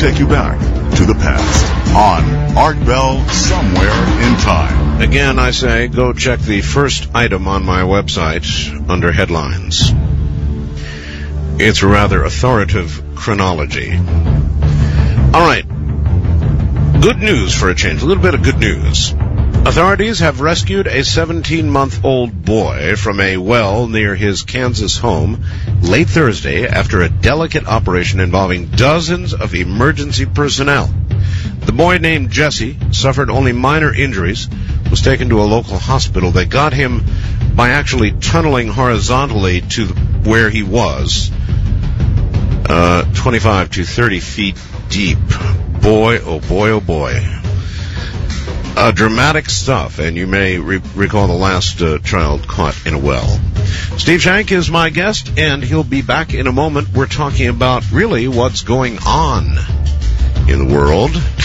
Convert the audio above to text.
take you back to the past on Art Bell Somewhere in Time. Again, I say, go check the first item on my website under headlines. It's a rather authoritative chronology. All right. Good news for a change. A little bit of good news. Authorities have rescued a 17-month-old boy from a well near his Kansas home late Thursday after a delicate operation involving dozens of emergency personnel. The boy, named Jesse, suffered only minor injuries, was taken to a local hospital. They got him by actually tunneling horizontally to where he was, 25 to 30 feet deep. Boy, oh boy, oh boy. Dramatic stuff, and you may recall the last child caught in a well. Steve Shank is my guest, and he'll be back in a moment. We're talking about really what's going on in the world